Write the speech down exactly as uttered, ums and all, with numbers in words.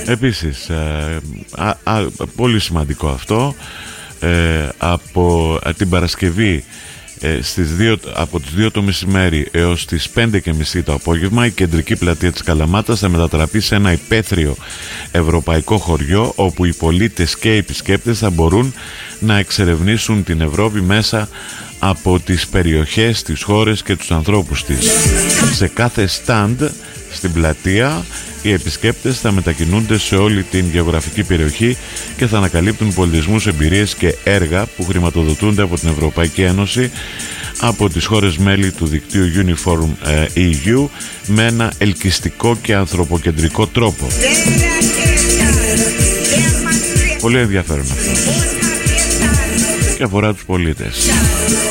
Επίσης ε, α, α, πολύ σημαντικό αυτό, ε, από ε, την Παρασκευή ε, στις δύο, από τις δύο το μεσημέρι έως τις πέντε και μισή το απόγευμα, η κεντρική πλατεία της Καλαμάτας θα μετατραπεί σε ένα υπαίθριο ευρωπαϊκό χωριό, όπου οι πολίτες και οι επισκέπτες θα μπορούν να εξερευνήσουν την Ευρώπη μέσα από τις περιοχές, τις χώρες και τους ανθρώπους της. Σε κάθε stand στην πλατεία οι επισκέπτες θα μετακινούνται σε όλη την γεωγραφική περιοχή και θα ανακαλύπτουν πολιτισμούς, εμπειρίες και έργα που χρηματοδοτούνται από την Ευρωπαϊκή Ένωση, από τις χώρες μέλη του δικτύου Uniform ι γιου, με ένα ελκυστικό και ανθρωποκεντρικό τρόπο. Πολύ ενδιαφέρον αυτό και αφορά τους πολίτες.